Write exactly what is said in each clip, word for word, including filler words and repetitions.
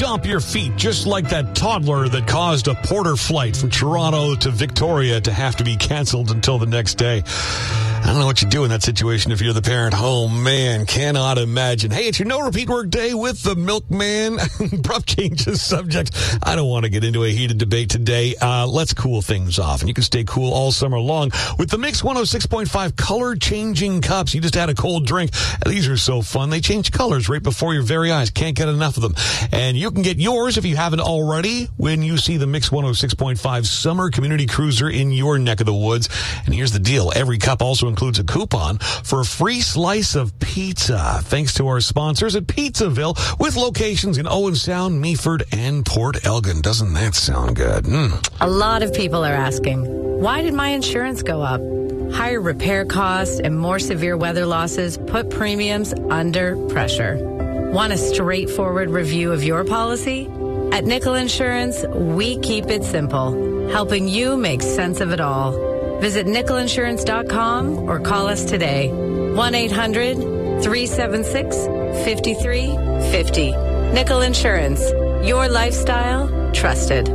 stomp your feet just like that toddler that caused a Porter flight from Toronto to Victoria to have to be canceled until the next day. I don't know what you do in that situation if you're the parent. Oh, man, cannot imagine. Hey, it's your no repeat work day with the milkman. Abrupt changes subject. I don't want to get into a heated debate today. Uh, let's cool things off. And you can stay cool all summer long with the Mix one oh six point five color changing cups. You just had a cold drink. These are so fun. They change colors right before your very eyes. Can't get enough of them. And you can get yours if you haven't already when you see the Mix one oh six point five Summer Community Cruiser in your neck of the woods. And here's the deal. Every cup also includes a coupon for a free slice of pizza, thanks to our sponsors at Pizzaville, with locations in Owen Sound, Meaford, and Port Elgin. Doesn't that sound good? Mm. A lot of people are asking, why did my insurance go up? Higher repair costs and more severe weather losses put premiums under pressure. Want a straightforward review of your policy? At Nickel Insurance, we keep it simple, helping you make sense of it all. Visit nickel insurance dot com or call us today. one eight hundred three seven six five three five zero. Nickel Insurance. Your lifestyle trusted.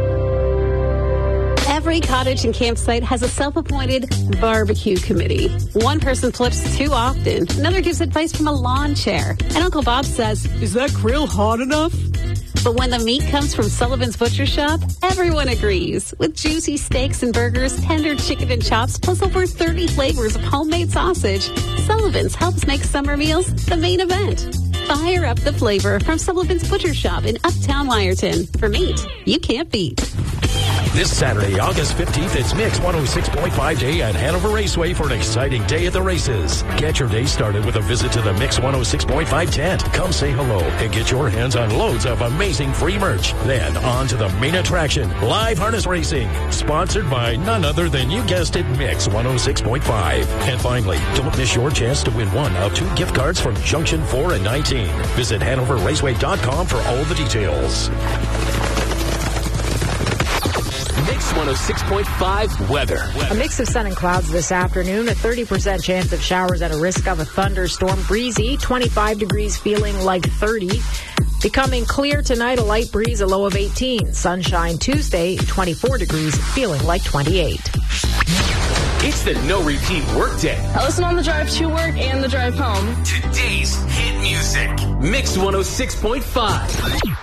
Every cottage and campsite has a self-appointed barbecue committee. One person flips too often. Another gives advice from a lawn chair. And Uncle Bob says, "Is that grill hot enough?" But when the meat comes from Sullivan's Butcher Shop, everyone agrees. With juicy steaks and burgers, tender chicken and chops, plus over thirty flavors of homemade sausage, Sullivan's helps make summer meals the main event. Fire up the flavor from Sullivan's Butcher Shop in Uptown Lyerton. For meat you can't beat. This Saturday, August fifteenth, it's Mix one oh six point five Day at Hanover Raceway for an exciting day at the races. Get your day started with a visit to the Mix one oh six point five tent. Come say hello and get your hands on loads of amazing free merch. Then on to the main attraction, live harness racing, sponsored by none other than, you guessed it, Mix one oh six point five. And finally, don't miss your chance to win one of two gift cards from Junction four and nineteen. Visit hanover raceway dot com for all the details. Mix one oh six point five weather. A mix of sun and clouds this afternoon, a thirty percent chance of showers at a risk of a thunderstorm. Breezy, twenty-five degrees, feeling like thirty. Becoming clear tonight, a light breeze, a low of eighteen. Sunshine Tuesday, twenty-four degrees, feeling like twenty-eight. It's the no repeat work day. I listen on the drive to work and the drive home. Today's hit music. Mix one oh six point five.